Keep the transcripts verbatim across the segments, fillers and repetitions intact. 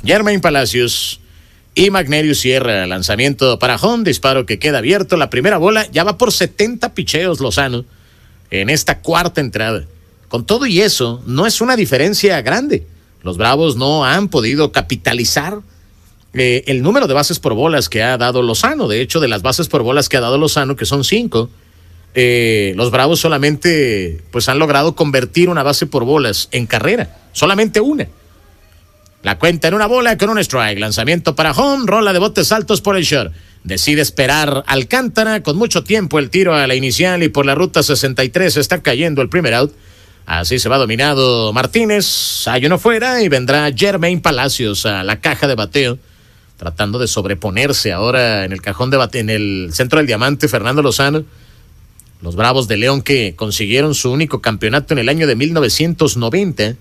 Jermaine Palacios y Magneuris Sierra. Lanzamiento para home, disparo que queda abierto. La primera bola ya va por setenta picheos Lozano en esta cuarta entrada. Con todo y eso, no es una diferencia grande. Los Bravos no han podido capitalizar eh, el número de bases por bolas que ha dado Lozano. De hecho, de las bases por bolas que ha dado Lozano, que son cinco, eh, los Bravos solamente pues han logrado convertir una base por bolas en carrera. Solamente una. La cuenta en una bola con un strike. Lanzamiento para home, rola de botes altos por el short. Decide esperar Alcántara con mucho tiempo el tiro a la inicial y por la ruta sesenta y tres está cayendo el primer out. Así se va dominado Martínez, hay uno fuera y vendrá Jermaine Palacios a la caja de bateo, tratando de sobreponerse ahora en el cajón de bateo, en el centro del diamante, Fernando Lozano. Los Bravos de León que consiguieron su único campeonato en el año de mil novecientos noventa.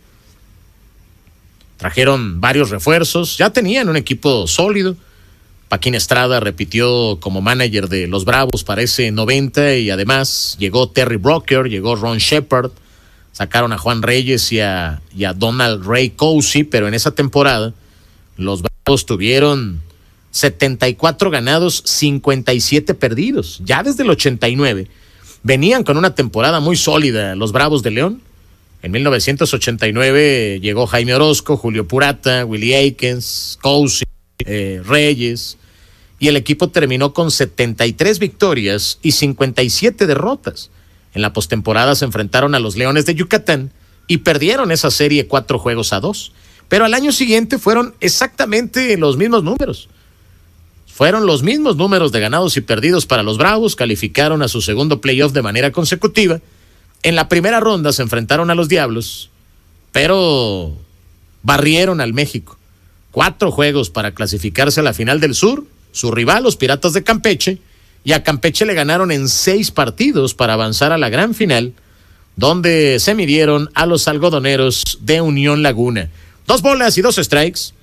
Trajeron varios refuerzos, ya tenían un equipo sólido. Paquín Estrada repitió como manager de los Bravos para ese noventa y además llegó Terry Brocker, llegó Ron Shepard. Sacaron a Juan Reyes y a, y a Donald Ray Cousy, pero en esa temporada los Bravos tuvieron setenta y cuatro ganados, cincuenta y siete perdidos. Ya desde el ochenta y nueve venían con una temporada muy sólida los Bravos de León. En mil novecientos ochenta y nueve llegó Jaime Orozco, Julio Purata, Willie Aikens, Cousy, eh, Reyes, y el equipo terminó con setenta y tres victorias y cincuenta y siete derrotas. En la postemporada se enfrentaron a los Leones de Yucatán y perdieron esa serie cuatro juegos a dos. Pero al año siguiente fueron exactamente los mismos números. Fueron los mismos números de ganados y perdidos para los Bravos. Calificaron a su segundo playoff de manera consecutiva. En la primera ronda se enfrentaron a los Diablos, pero barrieron al México. Cuatro juegos para clasificarse a la final del Sur. Su rival, los Piratas de Campeche, y a Campeche le ganaron en seis partidos para avanzar a la gran final, donde se midieron a los algodoneros de Unión Laguna. Dos bolas y dos strikes.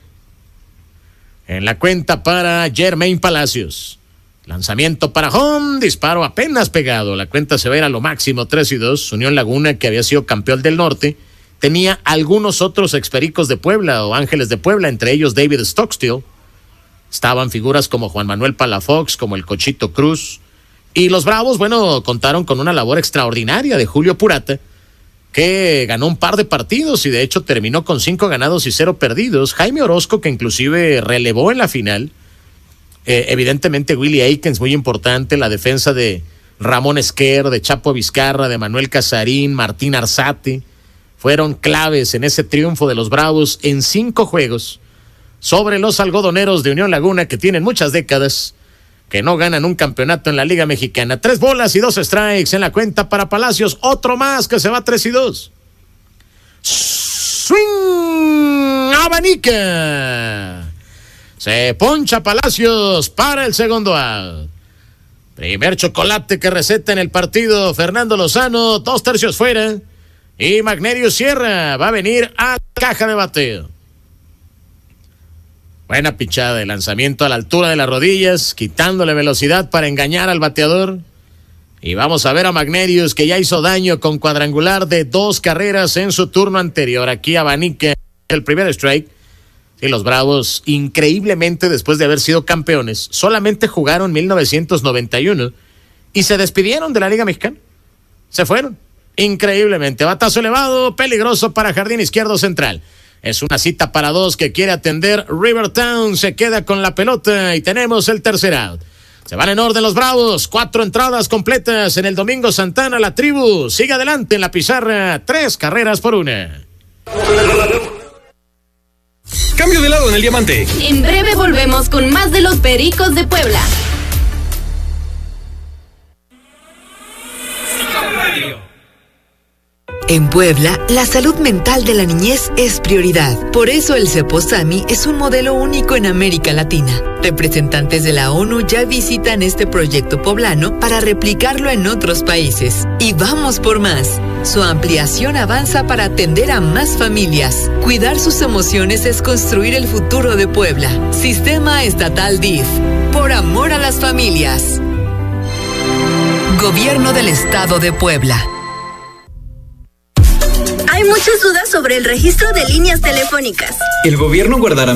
En la cuenta para Jermaine Palacios. Lanzamiento para home, disparo apenas pegado. La cuenta se va a ir a lo máximo, tres y dos. Unión Laguna, que había sido campeón del norte, tenía algunos otros expericos de Puebla o Ángeles de Puebla, entre ellos David Stockstill. Estaban figuras como Juan Manuel Palafox, como el Cochito Cruz. Y los Bravos, bueno, contaron con una labor extraordinaria de Julio Purata, que ganó un par de partidos y de hecho terminó con cinco ganados y cero perdidos. Jaime Orozco, que inclusive relevó en la final. Eh, evidentemente Willie Aikens, muy importante. La defensa de Ramón Esquer, de Chapo Vizcarra, de Manuel Casarín, Martín Arzate, fueron claves en ese triunfo de los Bravos en cinco juegos sobre los algodoneros de Unión Laguna, que tienen muchas décadas que no ganan un campeonato en la Liga Mexicana. Tres bolas y dos strikes en la cuenta para Palacios. Otro más que se va tres y dos. Swing, abanica. Se poncha Palacios para el segundo out. Primer chocolate que receta en el partido Fernando Lozano, dos tercios fuera. Y Magneuris Sierra va a venir a la caja de bateo. Buena pichada de lanzamiento a la altura de las rodillas, quitándole velocidad para engañar al bateador. Y vamos a ver a Magneuris, que ya hizo daño con cuadrangular de dos carreras en su turno anterior. Aquí abanica el primer strike. Y los Bravos, increíblemente, después de haber sido campeones, solamente jugaron mil novecientos noventa y uno y se despidieron de la Liga Mexicana. Se fueron. Increíblemente. Batazo elevado, peligroso para jardín izquierdo central. Es una cita para dos que quiere atender Rivertown. Se queda con la pelota y tenemos el tercer out. Se van en orden los Bravos. Cuatro entradas completas en el Domingo Santana. La tribu sigue adelante en la pizarra. Tres carreras por una. Cambio de lado en el diamante. En breve volvemos con más de los Pericos de Puebla. En Puebla, la salud mental de la niñez es prioridad. Por eso el Ceposami es un modelo único en América Latina. Representantes de la ONU ya visitan este proyecto poblano para replicarlo en otros países. Y vamos por más. Su ampliación avanza para atender a más familias. Cuidar sus emociones es construir el futuro de Puebla. Sistema Estatal D I F. Por amor a las familias. Gobierno del Estado de Puebla. Hay muchas dudas sobre el registro de líneas telefónicas. El gobierno guardará